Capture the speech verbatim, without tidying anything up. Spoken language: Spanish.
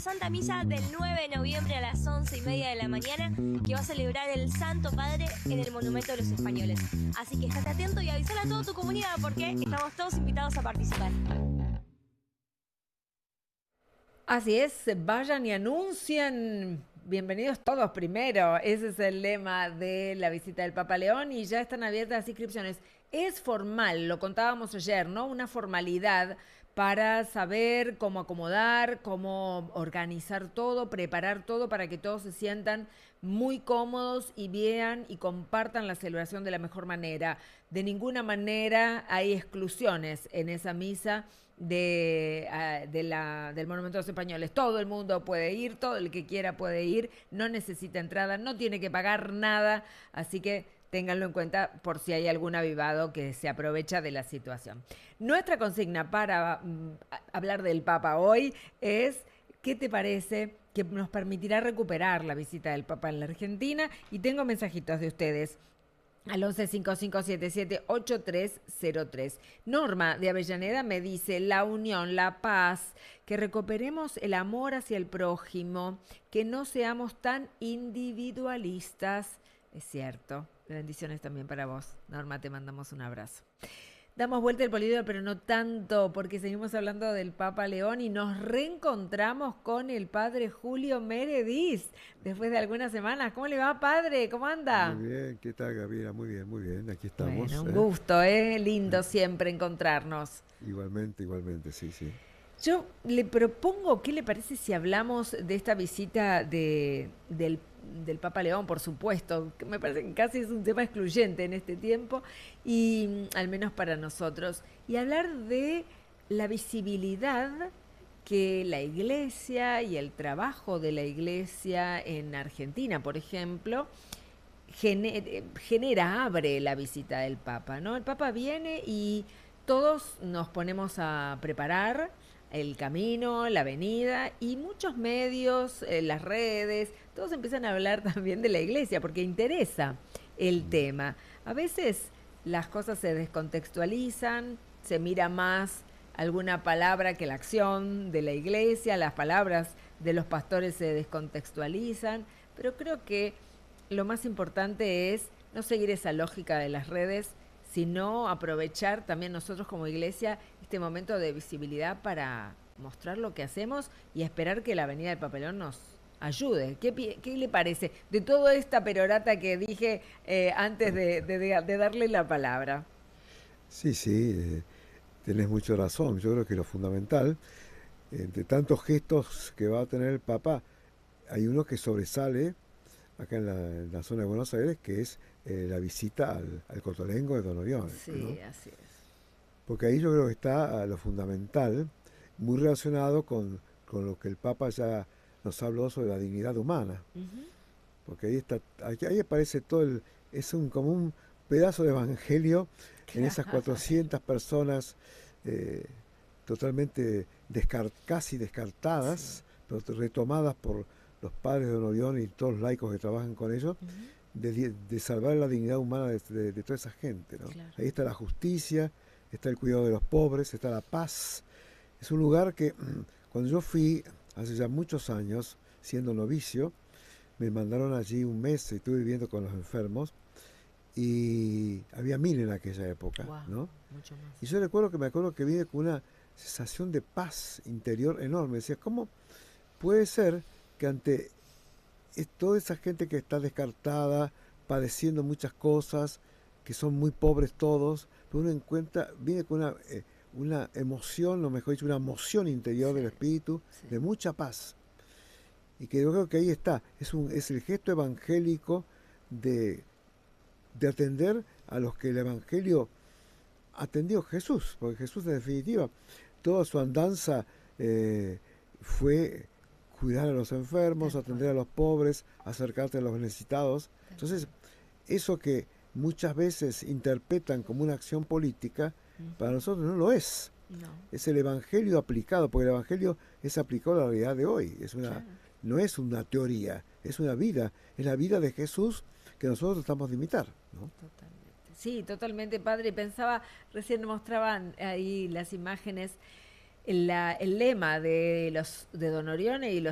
Santa Misa del nueve de noviembre a las once y media de la mañana, que va a celebrar el Santo Padre en el Monumento de los Españoles. Así que estate atento y avísale a toda tu comunidad porque estamos todos invitados a participar. Así es, vayan y anuncien. Bienvenidos todos primero. Ese es el lema de la visita del Papa León y ya están abiertas las inscripciones. Es formal, lo contábamos ayer, ¿no? Una formalidad para saber cómo acomodar, cómo organizar todo, preparar todo para que todos se sientan muy cómodos y vean y compartan la celebración de la mejor manera. De ninguna manera hay exclusiones en esa misa de, uh, de la, del Monumento de los Españoles. Todo el mundo puede ir, todo el que quiera puede ir, no necesita entrada, no tiene que pagar nada, así que ténganlo en cuenta por si hay algún avivado que se aprovecha de la situación. Nuestra consigna para um, hablar del Papa hoy es ¿qué te parece que nos permitirá recuperar la visita del Papa en la Argentina? Y tengo mensajitos de ustedes al once cinco cinco siete siete ocho tres cero tres. Norma de Avellaneda me dice la unión, la paz, que recuperemos el amor hacia el prójimo, que no seamos tan individualistas. Es cierto. Bendiciones también para vos, Norma, te mandamos un abrazo. Damos vuelta el polígono, pero no tanto, porque seguimos hablando del Papa León y nos reencontramos con el padre Julio Meredith después de algunas semanas. ¿Cómo le va, padre? ¿Cómo anda? Muy bien, ¿qué tal, Gabriela? Muy bien, muy bien, aquí estamos. Bueno, un ¿eh? gusto, ¿eh? Lindo siempre encontrarnos. Igualmente, igualmente, sí, sí. Yo le propongo, ¿qué le parece si hablamos de esta visita de, del, del Papa León, por supuesto? Que me parece que casi es un tema excluyente en este tiempo, y al menos para nosotros. Y hablar de la visibilidad que la Iglesia y el trabajo de la Iglesia en Argentina, por ejemplo, genera, genera abre la visita del Papa, ¿no? El Papa viene y todos nos ponemos a preparar el camino, la avenida, y muchos medios, eh, las redes, todos empiezan a hablar también de la Iglesia porque interesa el tema. A veces las cosas se descontextualizan, se mira más alguna palabra que la acción de la Iglesia, las palabras de los pastores se descontextualizan, pero creo que lo más importante es no seguir esa lógica de las redes, sino aprovechar también nosotros como Iglesia este momento de visibilidad para mostrar lo que hacemos y esperar que la Avenida del Papa León nos ayude. ¿Qué, qué le parece de toda esta perorata que dije eh, antes de, de, de darle la palabra? Sí, sí, eh, tenés mucha razón. Yo creo que lo fundamental, entre tantos gestos que va a tener el Papa, hay uno que sobresale acá en la, en la zona de Buenos Aires, que es eh, la visita al, al Cotolengo de Don Orione. Sí, ¿no? así es. Porque ahí yo creo que está lo fundamental, muy relacionado con, con lo que el Papa ya nos habló sobre la dignidad humana. Uh-huh. Porque ahí está, ahí, ahí aparece todo el, es un como un pedazo de evangelio en esas cuatrocientas personas eh, totalmente descart, casi descartadas, sí, pero retomadas por los padres de Don Orione y todos los laicos que trabajan con ellos, uh-huh, de, de salvar la dignidad humana de, de, de toda esa gente, ¿no? Claro. Ahí está la justicia, está el cuidado de los pobres, está la paz. Es un lugar que cuando yo fui hace ya muchos años, siendo novicio, me mandaron allí un mes y estuve viviendo con los enfermos y había mil en aquella época, wow, ¿no? Mucho más. Y yo recuerdo que me acuerdo que vine con una sensación de paz interior enorme. Decía, ¿cómo puede ser que ante toda esa gente que está descartada, padeciendo muchas cosas, que son muy pobres todos, pero uno encuentra, viene con una, eh, una emoción, o mejor dicho, una emoción interior, sí, del espíritu, sí, de mucha paz. Y que yo creo que ahí está, es, un, es el gesto evangélico de, de atender a los que el evangelio atendió Jesús, porque Jesús en definitiva, toda su andanza eh, fue cuidar a los enfermos, atender a los pobres, acercarte a los necesitados. Entonces, eso que muchas veces interpretan como una acción política, uh-huh, para nosotros no lo es. No. Es el evangelio aplicado, porque el evangelio es aplicado a la realidad de hoy. Es una, claro, no es una teoría, es una vida. Es la vida de Jesús que nosotros tratamos de imitar, ¿no? Totalmente. Sí, totalmente, padre. Pensaba, recién mostraban ahí las imágenes, la, el lema de los de Don Orione y los